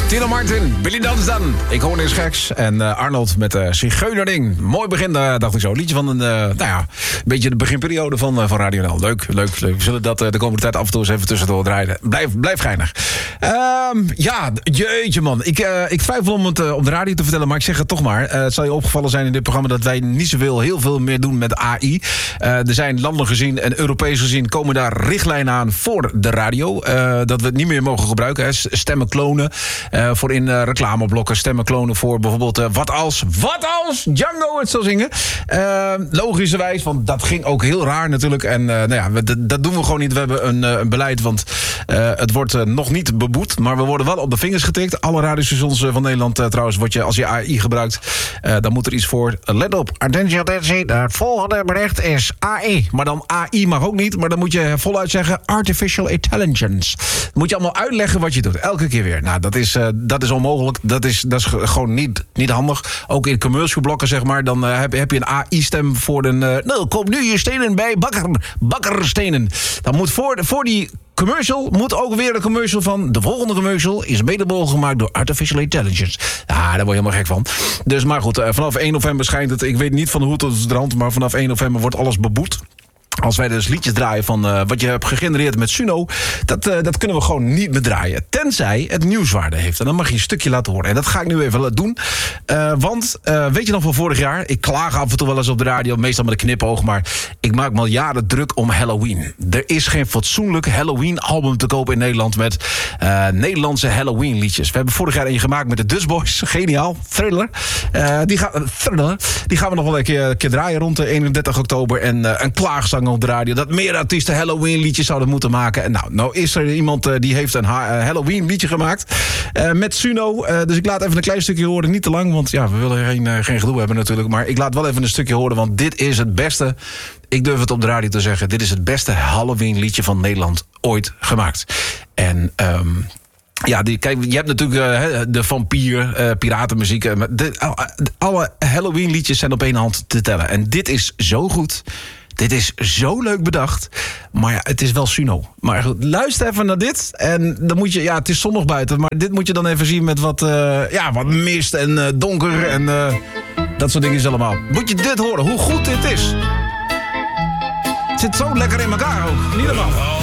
Tino Martin, Billy Dunstan. Ik hoor niks geks. En Arnold met Zigeunerding. Mooi begin, dacht ik zo. Liedje van een beetje de beginperiode van Radio NL. Leuk. We zullen dat de komende tijd af en toe eens even tussendoor draaien. Blijf geinig. Jeetje man. Ik twijfel om het op de radio te vertellen, maar ik zeg het toch maar. Het zal je opgevallen zijn in dit programma dat wij niet heel veel meer doen met AI. Er zijn landelijk gezien en Europees gezien komen daar richtlijnen aan voor de radio. Dat we het niet meer mogen gebruiken. Hè. Stemmen klonen voor in reclameblokken. Stemmen klonen voor bijvoorbeeld Wat als Django het zou zingen. Logischerwijs, want dat ging ook heel raar natuurlijk. En dat doen we gewoon niet. We hebben een beleid, want het wordt nog niet beboet. Maar we worden wel op de vingers getikt. Alle radiostations van Nederland trouwens, als je AI gebruikt, dan moet er iets voor. Let op, attentie. Het volgende bericht is AI. Maar dan AI mag ook niet, maar dan moet je voluit zeggen Artificial Intelligence. Dan moet je allemaal uitleggen wat je doet. Elke keer weer. Nou, dat is onmogelijk. Dat is gewoon niet handig. Ook in commercialblokken, zeg maar. Dan heb je een AI-stem voor een... koop nu je stenen bij Bakkerstenen. Dan moet voor die commercial moet ook weer de commercial van... De volgende commercial is mede mogelijk gemaakt door Artificial Intelligence. Ja, daar word je helemaal gek van. Dus maar goed, vanaf 1 november schijnt het... Ik weet niet van de hoed tot de rand, maar vanaf 1 november wordt alles beboet. Als wij dus liedjes draaien van wat je hebt gegenereerd met Suno... Dat kunnen we gewoon niet meer draaien. Tenzij het nieuwswaarde heeft. En dan mag je een stukje laten horen. En dat ga ik nu even doen. Want, weet je nog van vorig jaar? Ik klaag af en toe wel eens op de radio. Meestal met een knipoog. Maar ik maak me al jaren druk om Halloween. Er is geen fatsoenlijk Halloween-album te kopen in Nederland... met Nederlandse Halloween-liedjes. We hebben vorig jaar een gemaakt met de Dutch Boys. Geniaal. Thriller. Die gaan we nog wel een keer draaien rond de 31 oktober. En een klaagzang op de radio, dat meer artiesten Halloween liedjes zouden moeten maken. En nou is er iemand die heeft een Halloween liedje gemaakt met Suno. Dus ik laat even een klein stukje horen, niet te lang, want ja, we willen geen gedoe hebben natuurlijk. Maar ik laat wel even een stukje horen, want dit is het beste. Ik durf het op de radio te zeggen, dit is het beste Halloween liedje van Nederland ooit gemaakt. En kijk, je hebt natuurlijk de vampier, piratenmuziek. Alle Halloween liedjes zijn op één hand te tellen. En dit is zo goed. Dit is zo leuk bedacht. Maar ja, het is wel Suno. Maar goed, luister even naar dit. En dan moet je... Ja, het is zonnig buiten. Maar dit moet je dan even zien met wat mist en donker. En dat soort dingen allemaal. Moet je dit horen, hoe goed dit is. Het zit zo lekker in elkaar ook. Niet normaal.